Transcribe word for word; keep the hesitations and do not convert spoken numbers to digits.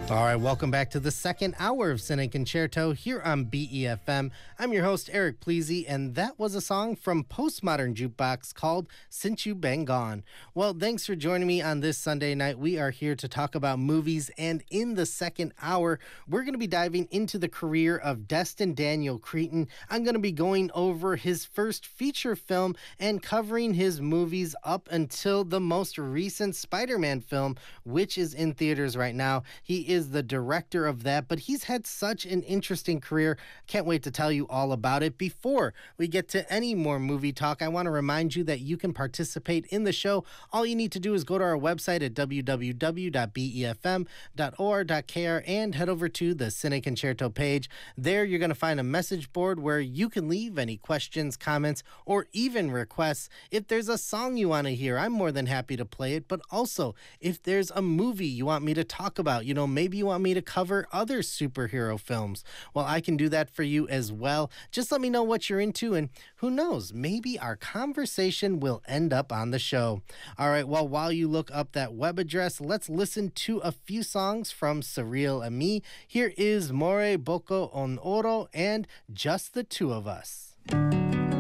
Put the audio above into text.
All right, welcome back to the second hour of Cine Concerto here on B E F M. I'm your host, Eric Pleasy, and that was a song from Postmodern Jukebox called Since You Been Gone. Well, thanks for joining me on this Sunday night. We are here to talk about movies, and in the second hour, we're going to be diving into the career of Destin Daniel Cretton. I'm going to be going over his first feature film and covering his movies up until the most recent Spider-Man film, which is in theaters right now. He is is the director of that, but he's had such an interesting career. Can't wait to tell you all about it. Before we get to any more movie talk, I want to remind you that you can participate in the show. All you need to do is go to our website at w w w dot b e f m dot o r dot k r and head over to the Cine Concerto page. There you're going to find a message board where you can leave any questions, comments, or even requests. If there's a song you want to hear, I'm more than happy to play it, but also if there's a movie you want me to talk about, you know, maybe Maybe you want me to cover other superhero films. Well, I can do that for you as well. Just let me know what you're into, and who knows, maybe our conversation will end up on the show. All right, well, while you look up that web address, let's listen to a few songs from Surreal and me. Here is More Bocco on Oro and Just the Two of Us.